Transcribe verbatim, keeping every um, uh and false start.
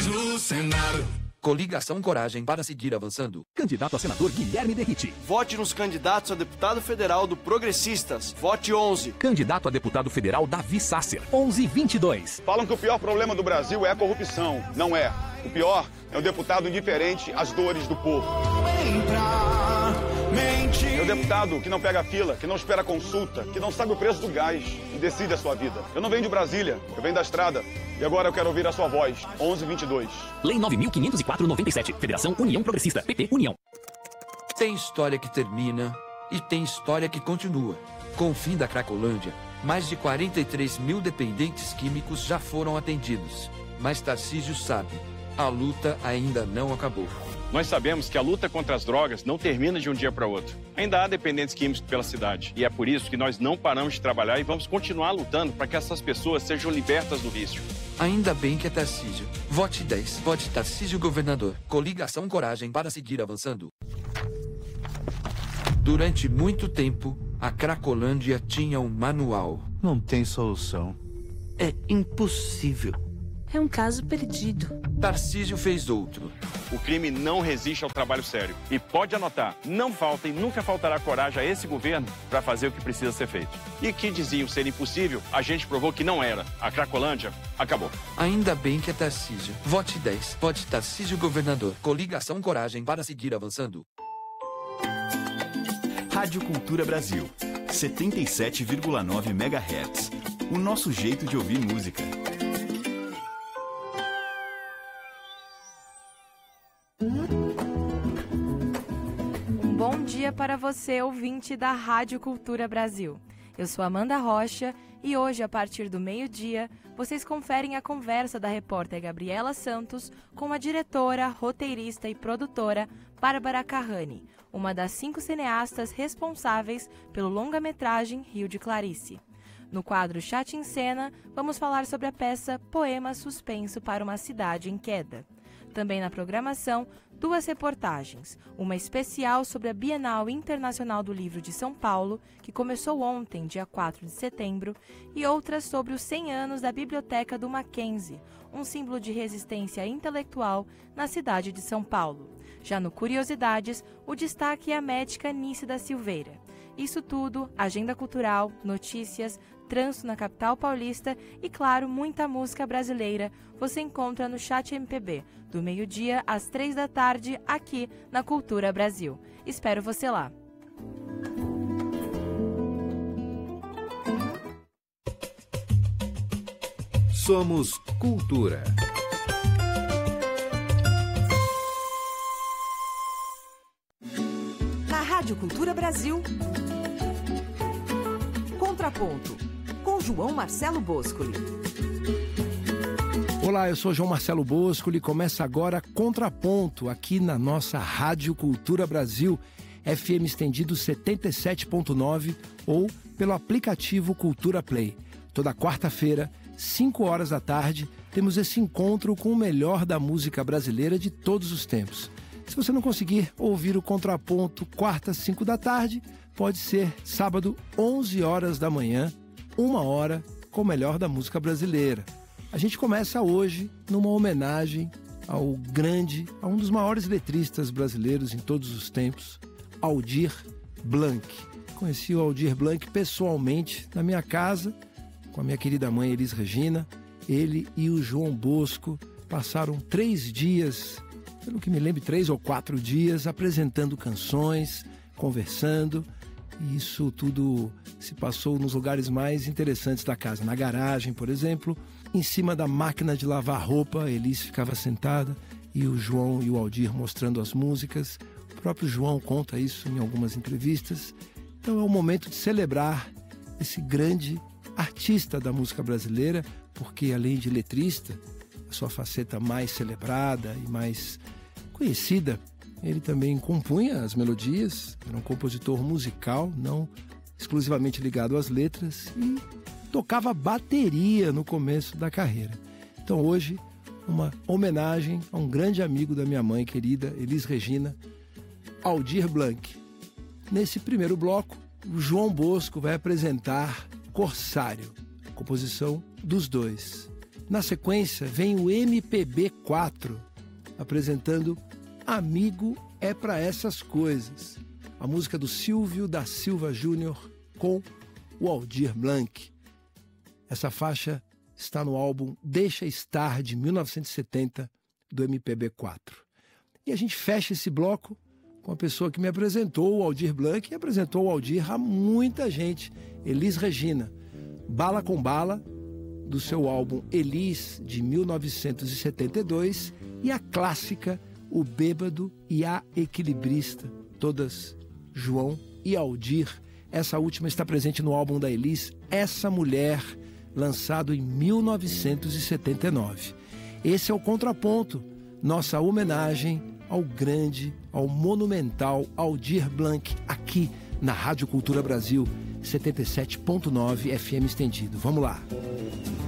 do Senado. Coligação Coragem para seguir avançando. Candidato a senador Guilherme Derrite. Vote nos candidatos a deputado federal do Progressistas. Vote onze. Candidato a deputado federal Davi Sasser. onze vinte e dois. Falam que o pior problema do Brasil é a corrupção. Não é. O pior é o deputado indiferente às dores do povo. É o deputado que não pega fila, que não espera consulta, que não sabe o preço do gás e decide a sua vida. Eu não venho de Brasília, eu venho da estrada. E agora eu quero ouvir a sua voz. onze vinte e dois. Lei nove mil quinhentos e quatro, noventa e sete. Federação União Progressista. P T União. Tem história que termina e tem história que continua. Com o fim da Cracolândia, mais de quarenta e três mil dependentes químicos já foram atendidos. Mas Tarcísio sabe, a luta ainda não acabou. Nós sabemos que a luta contra as drogas não termina de um dia para outro. Ainda há dependentes químicos pela cidade. E é por isso que nós não paramos de trabalhar e vamos continuar lutando para que essas pessoas sejam libertas do vício. Ainda bem que é Tarcísio. Vote dez. Vote Tarcísio Governador. Coligação Coragem para seguir avançando. Durante muito tempo, a Cracolândia tinha um manual. Não tem solução. É impossível. É um caso perdido. Tarcísio fez outro. O crime não resiste ao trabalho sério. E pode anotar, não falta e nunca faltará coragem a esse governo para fazer o que precisa ser feito. E que diziam ser impossível, a gente provou que não era. A Cracolândia acabou. Ainda bem que é Tarcísio. Vote dez. Vote Tarcísio Governador. Coligação Coragem para seguir avançando. Rádio Cultura Brasil, setenta e sete vírgula nove megahertz. O nosso jeito de ouvir música. Um bom dia para você, ouvinte da Rádio Cultura Brasil. Eu sou Amanda Rocha e hoje, a partir do meio-dia, vocês conferem a conversa da repórter Gabriela Santos com a diretora, roteirista e produtora Bárbara Carrani, uma das cinco cineastas responsáveis pelo longa-metragem Rio de Clarice. No quadro Chat em Cena, vamos falar sobre a peça Poema Suspenso para uma Cidade em Queda. Também na programação, duas reportagens, uma especial sobre a Bienal Internacional do Livro de São Paulo, que começou ontem, dia quatro de setembro, e outra sobre os cem anos da Biblioteca do Mackenzie, um símbolo de resistência intelectual na cidade de São Paulo. Já no Curiosidades, o destaque é a médica Nice da Silveira. Isso tudo, agenda cultural, notícias, trânsito na capital paulista e, claro, muita música brasileira você encontra no Chat M P B, do meio-dia às três da tarde, aqui na Cultura Brasil. Espero você lá. Somos Cultura. Na Rádio Cultura Brasil, Contraponto, com João Marcelo Boscoli. Olá, eu sou João Marcelo Boscoli e começa agora Contraponto, aqui na nossa Rádio Cultura Brasil, F M estendido setenta e sete ponto nove ou pelo aplicativo Cultura Play. Toda quarta-feira, cinco horas da tarde, temos esse encontro com o melhor da música brasileira de todos os tempos. Se você não conseguir ouvir o Contraponto quarta, cinco da tarde, pode ser sábado, onze horas da manhã, uma hora com o melhor da música brasileira. A gente começa hoje numa homenagem ao grande, a um dos maiores letristas brasileiros em todos os tempos, Aldir Blanc. Conheci o Aldir Blanc pessoalmente na minha casa, com a minha querida mãe Elis Regina. Ele e o João Bosco passaram três dias, pelo que me lembro, três ou quatro dias, apresentando canções, conversando. E isso tudo se passou nos lugares mais interessantes da casa. Na garagem, por exemplo, em cima da máquina de lavar roupa, a Elis ficava sentada e o João e o Aldir mostrando as músicas. O próprio João conta isso em algumas entrevistas. Então é o momento de celebrar esse grande artista da música brasileira, porque além de letrista, a sua faceta mais celebrada e mais conhecida, ele também compunha as melodias, era um compositor musical, não exclusivamente ligado às letras, e tocava bateria no começo da carreira. Então hoje, uma homenagem a um grande amigo da minha mãe querida, Elis Regina, Aldir Blanc. Nesse primeiro bloco, o João Bosco vai apresentar Corsário, composição dos dois. Na sequência, vem o M P B quatro, apresentando Amigo é Pra Essas Coisas, a música do Silvio da Silva Júnior com o Aldir Blanc. Essa faixa está no álbum Deixa Estar, de mil novecentos e setenta, do M P B quatro. E a gente fecha esse bloco com a pessoa que me apresentou, o Aldir Blanc, e apresentou o Aldir a muita gente, Elis Regina. Bala com Bala, do seu álbum Elis, de mil novecentos e setenta e dois, e a clássica O Bêbado e a Equilibrista, todas João e Aldir. Essa última está presente no álbum da Elis, Essa Mulher, lançado em mil novecentos e setenta e nove. Esse é o Contraponto, nossa homenagem ao grande, ao monumental Aldir Blanc, aqui na Rádio Cultura Brasil, setenta e sete ponto nove F M estendido. Vamos lá.